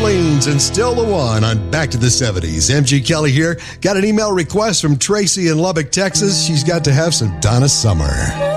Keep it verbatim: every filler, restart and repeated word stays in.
Orleans and Still the One on Back to the seventies. M G Kelly here. Got an email request from Tracy in Lubbock, Texas. She's got to have some Donna Summer.